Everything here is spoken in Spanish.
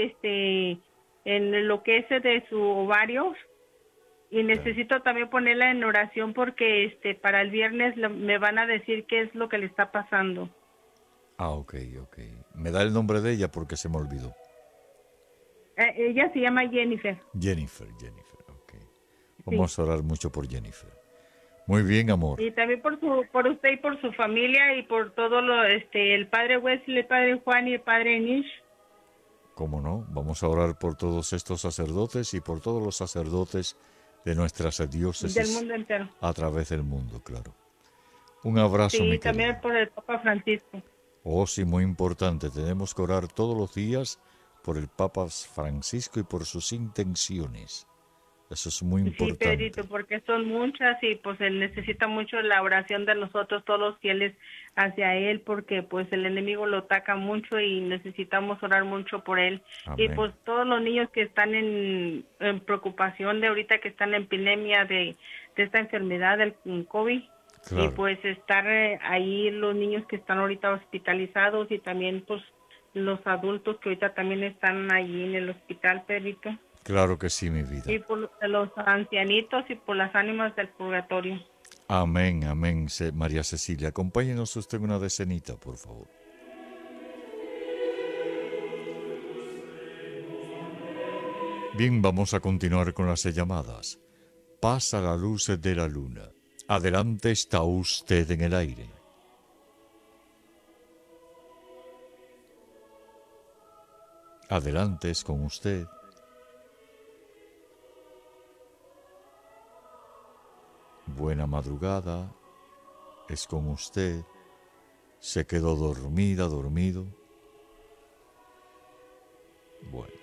en lo que es de su ovario. Y necesito también ponerla en oración porque para el viernes me van a decir qué es lo que le está pasando. Ah, ok. Me da el nombre de ella porque se me olvidó. Ella se llama Jennifer. Jennifer, ok. Sí. Vamos a orar mucho por Jennifer. Muy bien, amor. Y también por usted y por su familia y por todo el padre Wesley, el padre Juan y el padre Nish. ¿Cómo no? Vamos a orar por todos estos sacerdotes y por todos los sacerdotes de nuestras Del diócesis mundo entero. a través del mundo, claro. Un abrazo, mi Sí, querido. también por el Papa Francisco. Oh, sí, muy importante. Tenemos que orar todos los días por el Papa Francisco y por sus intenciones. Eso es muy Sí, importante. Pedrito, porque son muchas y pues él necesita mucho la oración de nosotros, todos los fieles hacia él, porque pues el enemigo lo ataca mucho y necesitamos orar mucho por él. Y Amén. pues todos los niños que están en preocupación de ahorita que están en epidemia de esta enfermedad del COVID, y Claro, pues estar ahí los niños que están ahorita hospitalizados y también pues los adultos que ahorita también están allí en el hospital, Pedrito. claro que sí, mi Y vida. por los ancianitos y por las ánimas del purgatorio. Amén, amén, María Cecilia. Acompáñenos usted en una decenita, por favor. Bien, vamos a continuar con las llamadas. Pasa la luz de la luna. Adelante está usted en el aire. Adelante es con usted. Buena madrugada. Es con usted. Se quedó dormida, dormido. Bueno.